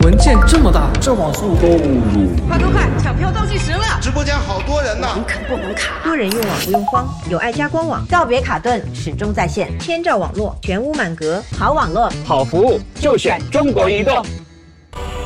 文件这么大， 这网速购入， 快快快，抢票倒计时了！ 直播间好多人呢， 可不能卡。 多人用网不用慌，有爱家官网， 告别卡顿，始终在线， 千兆网络，全屋满格， 好网络， 好服务就选中国移动。